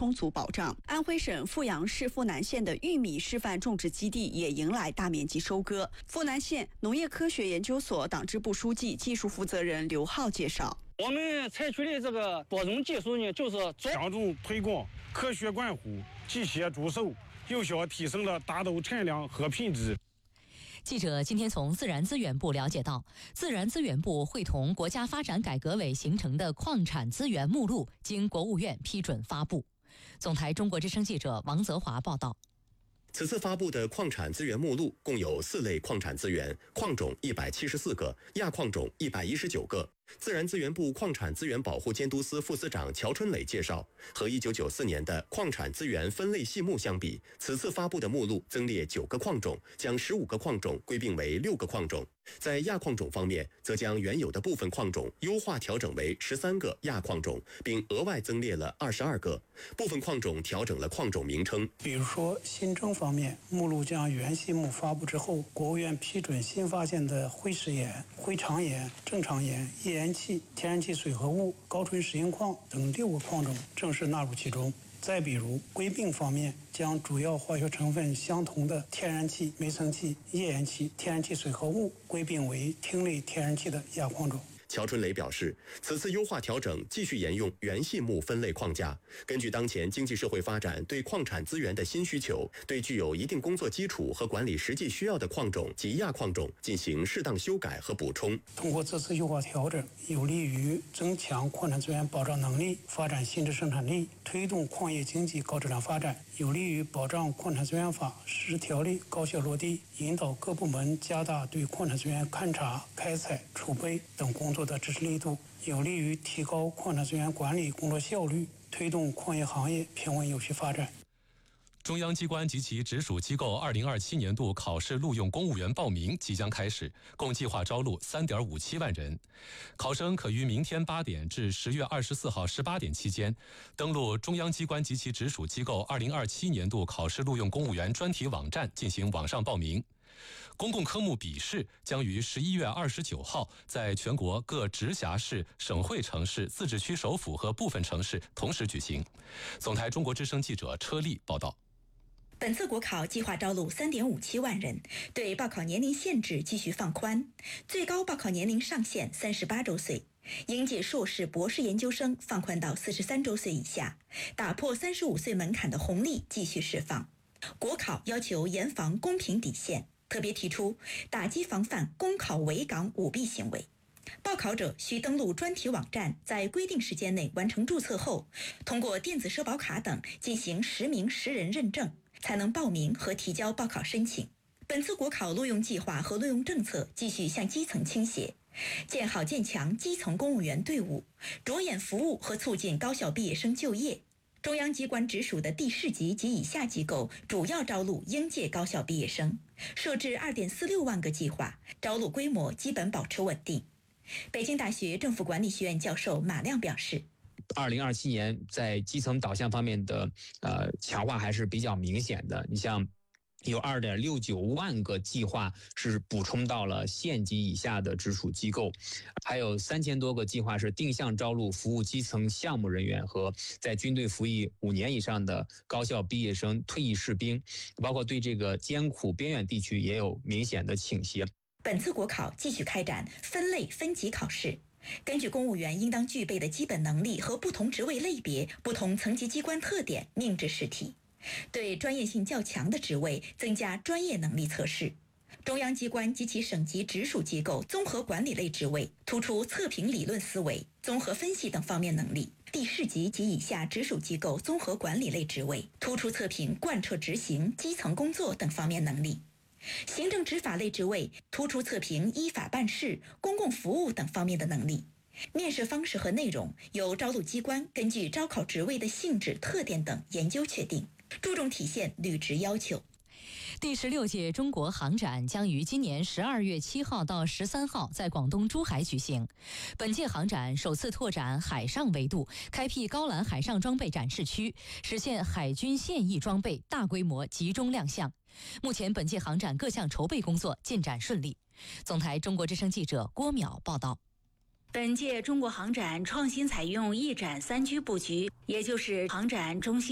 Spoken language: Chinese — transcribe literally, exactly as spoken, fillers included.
充足保障。安徽省阜阳市阜南县的玉米示范种植基地也迎来大面积收割。阜南县农业科学研究所党支部书记、技术负责人刘浩介绍。 我们采取的这个播种技术呢，就是强重推广、科学管护、机械助手，有效提升了大豆产量和品质。 记者今天从自然资源部了解到，自然资源部会同国家发展改革委形成的矿产资源目录经国务院批准发布。总台中国之声记者王泽华报道。 此次发布的矿产资源目录共有四类矿产资源，矿种一百七十四个，亚矿种一百一十九个。自然资源部矿产资源保护监督司副司长乔春磊介绍，和一九九四年的矿产资源分类细目相比，此次发布的目录增列九个矿种，将十五个矿种归并为六个矿种。在亚矿种方面，则将原有的部分矿种优化调整为十三个亚矿种，并额外增列了二十二个。部分矿种调整了矿种名称， 比如说新增方面，目录将原细目发布之后，国务院批准新发现的灰石岩、灰长岩、正常岩、页岩气、天然气水合物、高纯石英矿等六个矿种正式纳入其中。再比如归并方面，将主要化学成分相同的天然气、煤层气、页岩气、天然气水合物归并为烃类天然气的亚矿种。 乔春磊表示，此次优化调整继续沿用原细目分类框架，根据当前经济社会发展对矿产资源的新需求，对具有一定工作基础和管理实际需要的矿种及亚矿种进行适当修改和补充。 通过这次优化调整，有利于增强矿产资源保障能力，发展新质生产力，推动矿业经济高质量发展，有利于保障矿产资源法实施条例高效落地，引导各部门加大对矿产资源勘查、开采、储备等工作的支持力度，有利于提高矿产资源管理工作效率，推动矿业行业平稳有序发展。 中央机关及其直属机构二零二七年度考试录用公务员报名即将开始，共计划招录 三点五七万人。考生可于明天八点至十月二十四号十八点期间，登录中央机关及其直属机构二零二七年度考试录用公务员专题网站进行网上报名。公共科目笔试将于十一月二十九号在全国各直辖市、省会城市、自治区首府和部分城市同时举行。总台中国之声记者车丽报道。 本次国考计划招录 三点五七万人，对报考年龄限制继续放宽，最高报考年龄上限三十八周岁，应届硕士、博士研究生放宽到四十三周岁以下，打破三十五岁门槛的红利继续释放。国考要求严防公平底线，特别提出打击防范公考围岗舞弊行为。报考者需登录专题网站，在规定时间内完成注册后，通过电子社保卡等进行实名实人认证，才能报名和提交报考申请。本次国考录用计划和录用政策继续向基层倾斜，建好建强基层公务员队伍，着眼服务和促进高校毕业生就业。中央机关直属的第市级及以下机构主要招录应届高校毕业生，设置 二点四六万个计划，招录规模基本保持稳定。北京大学政府管理学院教授马亮表示， 二零二七年在基层导向方面的呃强化还是比较明显的。你像有 二点六九万个计划是补充到了县级以下的直属机构，还有三千多个计划是定向招录服务基层项目人员和在军队服役五年以上的高校毕业生、退役士兵，包括对这个艰苦边远地区也有明显的倾斜。 本次国考继续开展分类分级考试，根据公务员应当具备的基本能力和不同职位类别、不同层级机关特点命制试题，对专业性较强的职位增加专业能力测试。中央机关及其省级直属机构综合管理类职位突出测评理论思维、综合分析等方面能力；地市级及以下直属机构综合管理类职位突出测评贯彻执行、基层工作等方面能力。行政执法类职位突出测评依法办事、公共服务等方面的能力。面试方式和内容由招录机关根据招考职位的性质、特点等研究确定，注重体现履职要求。 第十六届中国航展将于今年十二月七号到十三号在广东珠海举行。本届航展首次拓展海上维度，开辟高栏海上装备展示区，实现海军现役装备大规模集中亮相。目前本届航展各项筹备工作进展顺利。总台中国之声记者郭淼报道。 本届中国航展创新采用一展三区布局，也就是航展中心